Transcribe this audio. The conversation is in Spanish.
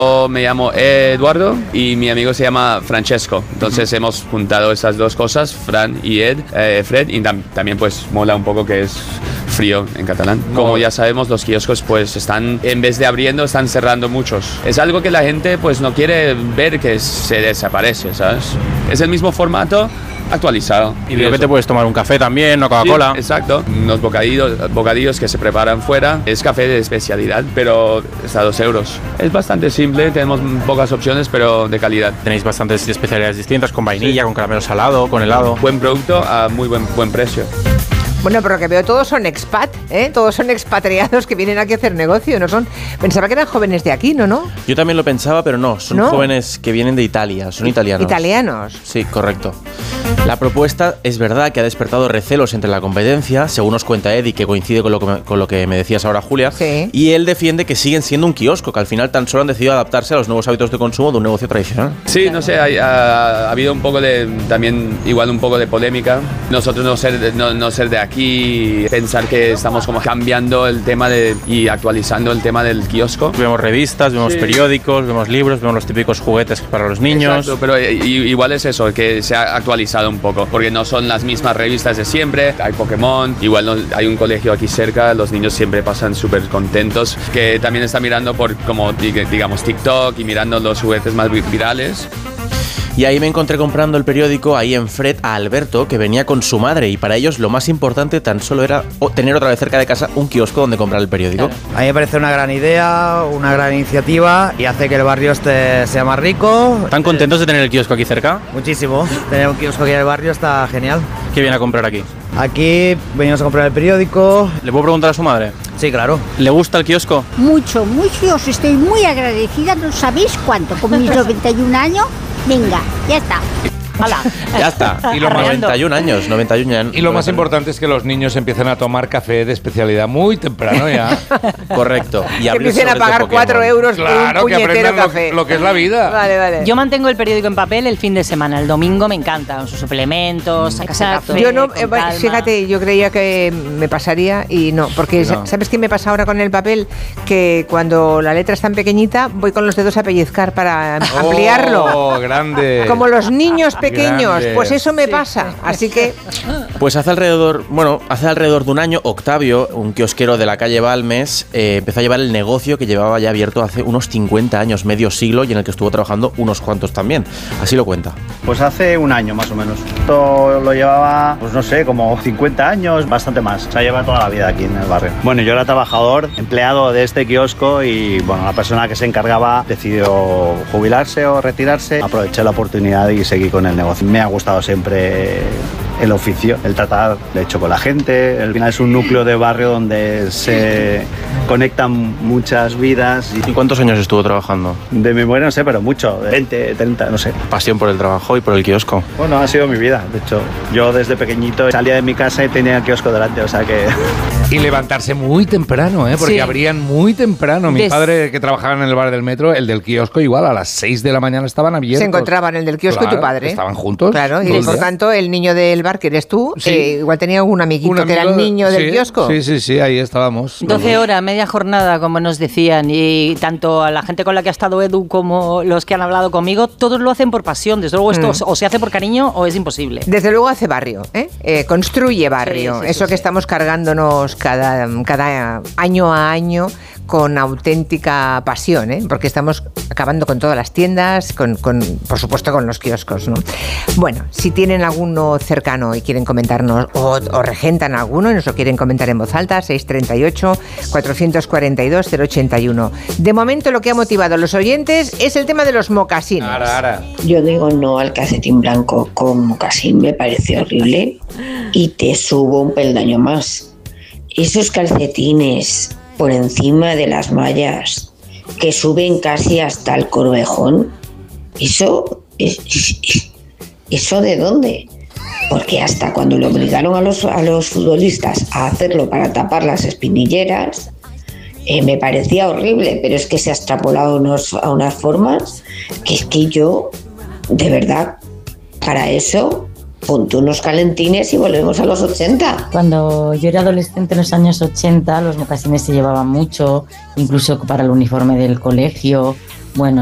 Me llamo Eduardo y mi amigo se llama Francesco. Entonces hemos juntado esas dos cosas, Fran y Fred, y también pues mola un poco que es frío en catalán. Como ya sabemos, los kioscos pues están, en vez de abriendo, están cerrando muchos. Es algo que la gente pues no quiere ver que se desaparece, ¿sabes? Es el mismo formato actualizado. Y de repente puedes tomar un café también, una Coca-Cola. Sí, exacto. Unos bocadillos que se preparan fuera. Es café de especialidad, pero está a 2 euros. Es bastante simple, tenemos pocas opciones, pero de calidad. Tenéis bastantes especialidades distintas, con vainilla, con caramelo salado, con helado. Buen producto a muy buen precio. Bueno, pero que veo todos son expat, ¿eh? Todos son expatriados que vienen aquí a hacer negocio, ¿no son? Pensaba que eran jóvenes de aquí, ¿no? Yo también lo pensaba, pero no, son jóvenes que vienen de Italia, son italianos. ¿Italianos? Sí, correcto. La propuesta es verdad que ha despertado recelos entre la competencia, según nos cuenta Eddie, que coincide con lo que me decías ahora, Julia. Sí. Y él defiende que siguen siendo un kiosco, que al final tan solo han decidido adaptarse a los nuevos hábitos de consumo de un negocio tradicional. Sí, no sé, ha habido un poco de polémica. Nosotros no ser de aquí, pensar que estamos como cambiando el tema y actualizando el tema del kiosco. Vemos revistas, vemos periódicos, vemos libros, vemos los típicos juguetes para los niños. Exacto, pero igual es eso, que se ha actualizado un poco, porque no son las mismas revistas de siempre. Hay Pokémon, igual hay un colegio aquí cerca, los niños siempre pasan súper contentos, que también está mirando por, como digamos, TikTok y mirando los juguetes más virales. Y ahí me encontré comprando el periódico ahí en Fred a Alberto, que venía con su madre, y para ellos lo más importante tan solo era tener otra vez cerca de casa un kiosco donde comprar el periódico. Claro. A mí me parece una gran idea, una gran iniciativa y hace que el barrio sea más rico. ¿Están contentos de tener el kiosco aquí cerca? Muchísimo. Tener un kiosco aquí en el barrio está genial. ¿Qué viene a comprar aquí? Aquí venimos a comprar el periódico. ¿Le puedo preguntar a su madre? Sí, claro. ¿Le gusta el kiosco? Mucho, os estoy muy agradecida, no sabéis cuánto, con mis 91 años. Venga, ya está. ¡Hala! Ya está. Y los 91 años. Y lo más importante es que los niños empiezan a tomar café de especialidad muy temprano ya. Correcto. Y que empiecen a pagar 4 euros por un puñetero café. Lo que es la vida. Vale. Yo mantengo el periódico en papel el fin de semana. El domingo me encanta, con sus suplementos, Exacto. Yo no, fíjate, yo creía que me pasaría y no, porque no. ¿Sabes qué me pasa ahora con el papel? Que cuando la letra es tan pequeñita, voy con los dedos a pellizcar para ampliarlo. ¡Oh, grande! Como los niños pequeños, grande. Pues eso me pasa, así que... Pues hace alrededor de un año, Octavio, un kiosquero de la calle Balmes, empezó a llevar el negocio que llevaba ya abierto hace unos 50 años, medio siglo, y en el que estuvo trabajando unos cuantos también. Así lo cuenta. Pues hace un año más o menos. Esto lo llevaba, pues no sé, como 50 años, bastante más. O sea, lleva toda la vida aquí en el barrio. Bueno, yo era trabajador, empleado de este kiosco y, bueno, la persona que se encargaba decidió jubilarse o retirarse. Aproveché la oportunidad y seguí con el negocio. Me ha gustado siempre el oficio, el tratar, de hecho, con la gente. Al final es un núcleo de barrio donde se conectan muchas vidas. ¿Y cuántos años estuvo trabajando? De memoria no sé, pero mucho, 20, 30, no sé. Pasión por el trabajo y por el kiosco. Bueno, ha sido mi vida, de hecho. Yo desde pequeñito salía de mi casa y tenía el kiosco delante, o sea que... Y levantarse muy temprano, porque sí, abrían muy temprano. Mi padre, que trabajaba en el bar del metro, el del kiosco, igual a las 6 de la mañana estaban abiertos. Se encontraban el del kiosco, claro, y tu padre. Estaban juntos. Claro, y por tanto el niño del bar, que eres tú, sí, igual tenía un amiguito que era el niño del kiosco. Sí, ahí estábamos. 12 horas, media jornada, como nos decían, y tanto a la gente con la que ha estado Edu como los que han hablado conmigo, todos lo hacen por pasión. Desde luego esto o se hace por cariño o es imposible. Desde luego hace barrio, construye barrio. Eso que estamos cargándonos cada año a año con auténtica pasión, porque estamos acabando con todas las tiendas, por supuesto con los kioscos, ¿no? Bueno, si tienen alguno cercano y quieren comentarnos o regentan alguno y nos lo quieren comentar en voz alta, 638-442-081. De momento lo que ha motivado a los oyentes es el tema de los mocasines. Yo digo no al calcetín blanco con mocasín, me parece horrible, y te subo un peldaño más. Esos calcetines por encima de las mallas que suben casi hasta el corvejón, ¿eso de dónde? Porque hasta cuando le obligaron a los futbolistas a hacerlo para tapar las espinilleras, me parecía horrible, pero es que se ha extrapolado a unas formas que es que yo, de verdad, para eso... Ponte unos calentines y volvemos a los 80. Cuando yo era adolescente en los años 80, los mocasines se llevaban mucho, incluso para el uniforme del colegio. Bueno,